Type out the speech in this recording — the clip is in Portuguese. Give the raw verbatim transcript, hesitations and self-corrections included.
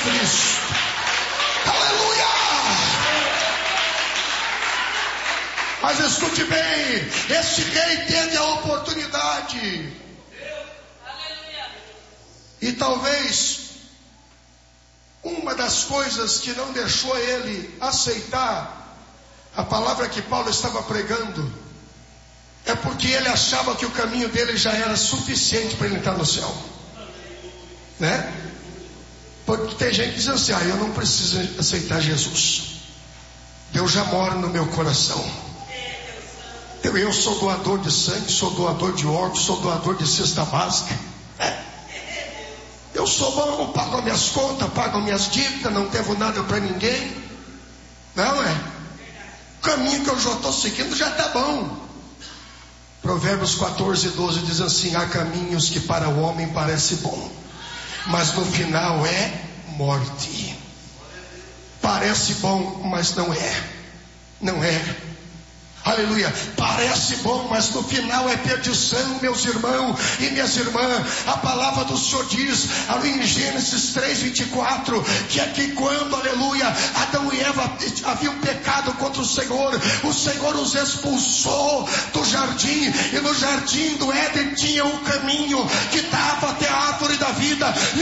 Cristo. Aleluia! Mas escute bem, este rei teve a oportunidade. E talvez uma das coisas que não deixou ele aceitar a palavra que Paulo estava pregando é porque ele achava que o caminho dele já era suficiente para ele entrar no céu, né? Porque tem gente que diz assim: ah, eu não preciso aceitar Jesus, Deus já mora no meu coração. Eu, eu sou doador de sangue, sou doador de órgãos, sou doador de cesta básica. É. Eu sou bom, pago as minhas contas, pago as minhas dívidas, não devo nada para ninguém. Não é? O caminho que eu já estou seguindo já está bom. Provérbios quatorze, doze diz assim: há caminhos que para o homem parece bom, mas no final é morte. Parece bom, mas não é. Não é. Aleluia, parece bom, mas no final é perdição, meus irmãos e minhas irmãs. A palavra do Senhor diz, ali em Gênesis três, vinte e quatro, que aqui quando, aleluia, Adão e Eva haviam pecado contra o Senhor, o Senhor os expulsou do jardim, e no jardim do Éden tinha um caminho que dava até a árvore da vida, e